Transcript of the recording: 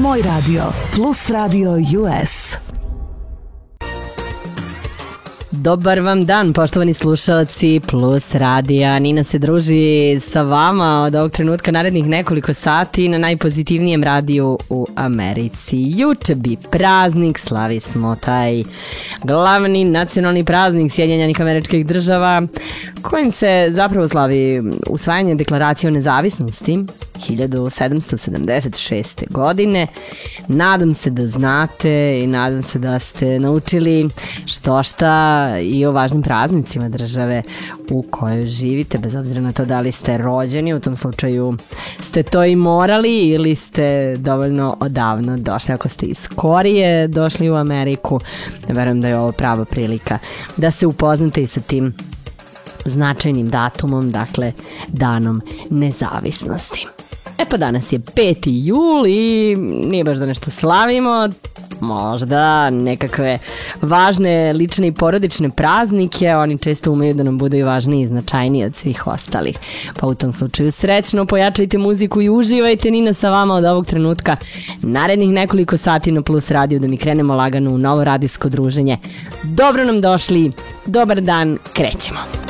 Moj radio plus radio US. Dobar vam dan, poštovani slušalci Plus radija. Nina se druži sa vama od ovog trenutka narednih nekoliko sati na najpozitivnijem radiju u Americi. Juče bi praznik, slavi smo taj glavni nacionalni praznik Sjedinjenih Američkih Država, kojim se zapravo slavi usvajanje deklaracije o nezavisnosti 1776. godine. Nadam se da znate i nadam se da ste naučili što šta i o važnim praznicima države u kojoj živite, bez obzira na to da li ste rođeni, u tom slučaju ste to i morali ili ste dovoljno odavno došli. Ako ste iz Korije došli u Ameriku, verujem da je ovo prava prilika da se upoznate i sa tim značajnim datumom, dakle danom nezavisnosti. E pa danas je 5. jul i nije baš da nešto slavimo, možda nekakve važne lične i porodične praznike, oni često umeju da nam budu i važniji i značajniji od svih ostalih. Pa u tom slučaju srećno, pojačajte muziku i uživajte. Nina sa vama od ovog trenutka narednih nekoliko sati na Plus radiju da mi krenemo lagano u novo radijsko druženje. Dobro nam došli, dobar dan, krećemo.